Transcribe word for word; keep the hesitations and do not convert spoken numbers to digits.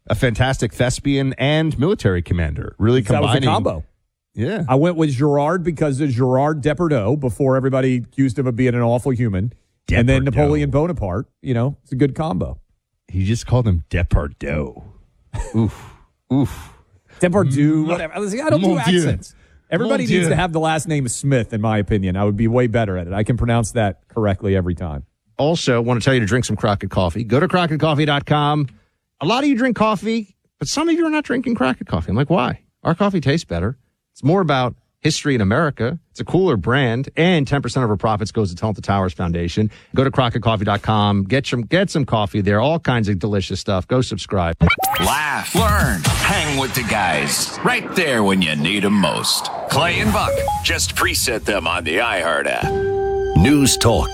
a fantastic thespian and military commander. Really combining. That was a combo. Yeah. I went with Gerard because of Gerard Depardieu before everybody accused him of being an awful human. Depardieu. And then Napoleon Bonaparte. You know, it's a good combo. He just called him Depardieu. Oof. Oof. Depardieu, whatever. I, was like, I don't Mon do Dieu. accents. Everybody Mon needs Dieu. to have the last name Smith, in my opinion. I would be way better at it. I can pronounce that correctly every time. Also, want to tell you to drink some Crockett coffee. Go to crockett coffee dot com. A lot of you drink coffee, but some of you are not drinking Crockett coffee. I'm like, why? Our coffee tastes better. It's more about history in America. It's a cooler brand, and ten percent of our profits goes to Talent Towers Foundation. Go to crockett coffee dot com. Get some, get some coffee there. All kinds of delicious stuff. Go subscribe. Laugh, learn, hang with the guys. Right there when you need them most. Clay and Buck. Just preset them on the iHeart app. News Talk